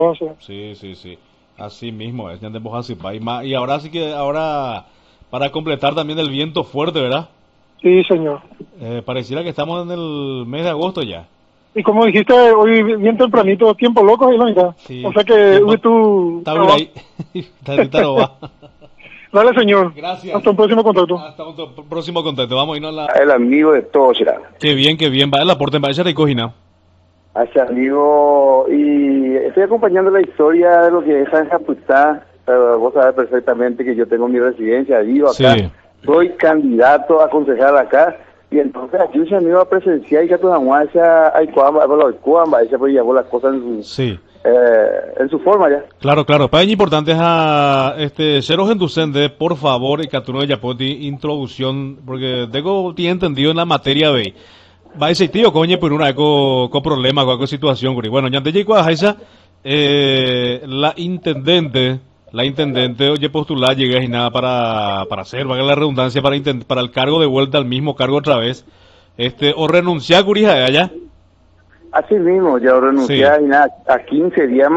Sí, sí, sí. Así mismo es, ya andemos así, pa. Y ahora sí que, ahora, para completar también el viento fuerte, ¿verdad? Sí, señor. Pareciera que estamos en el mes de agosto ya. Y como dijiste, hoy bien tempranito, tiempo loco ahí la mitad. O Sí, sea que tiempo hoy tú está trabajas. ahí. Ahorita no va. Dale, señor. Gracias. Hasta un próximo contacto. Hasta un próximo contacto. Vamos a irnos a la... El amigo de todos será. Qué bien, va el aporte, va a echar y cojina. A ese amigo, y estoy acompañando la historia de lo que es San Japutá, pero vos sabés perfectamente que yo tengo mi residencia, vivo acá, Sí, soy candidato a concejal acá, y entonces aquí se me iba a presenciar y que tu amuacha hay cuamba, ella pues llevó las cosas sí. en su forma ya. Claro, claro. Para mí importante es a Ceros en Ducende, por favor, y Catuno de Yapoti, introducción, porque tengo tiene entendido en la materia de va a decir tío, coño, por una con problema, con situación, guri. Bueno, ya te llegó a esa, la intendente, oye, postular, llegué y nada para hacer, valga la redundancia, para el cargo de vuelta al mismo cargo otra vez, o renunciar, guri, a ella. Así mismo, ya renuncié Sí. y nada, a 15 días